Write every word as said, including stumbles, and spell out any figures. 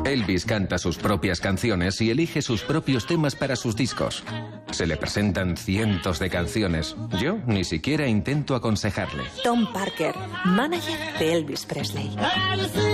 Elvis canta sus propias canciones y elige sus propios temas para sus discos. Se le presentan cientos de canciones. Yo ni siquiera intento aconsejarle. Tom Parker, manager de Elvis Presley.